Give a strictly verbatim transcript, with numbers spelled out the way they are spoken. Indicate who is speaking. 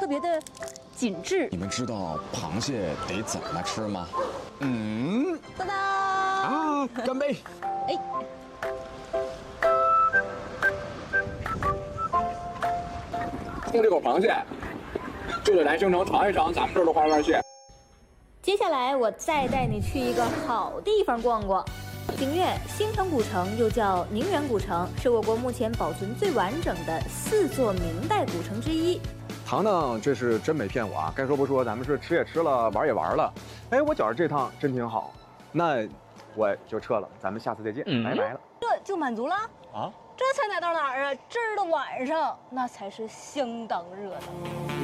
Speaker 1: 特别的紧致。
Speaker 2: 你们知道螃蟹得怎么吃吗？嗯，
Speaker 1: 当当
Speaker 2: 啊，干杯！
Speaker 1: 哎，
Speaker 3: 冲这口螃蟹，就得来兴城尝一尝咱们这儿的花瓣蟹。
Speaker 1: 接下来我再带你去一个好地方逛逛。景苑兴城古城又叫宁远古城，是我国目前保存最完整的四座明代古城之一。
Speaker 4: 糖糖，这是真没骗我啊！该说不说，咱们是吃也吃了，玩也玩了。哎，我觉着这趟真挺好，那我就撤了，咱们下次再见，嗯、拜拜了。
Speaker 5: 这就满足了
Speaker 4: 啊？
Speaker 5: 这才哪到哪儿啊？这儿的晚上那才是相当热闹。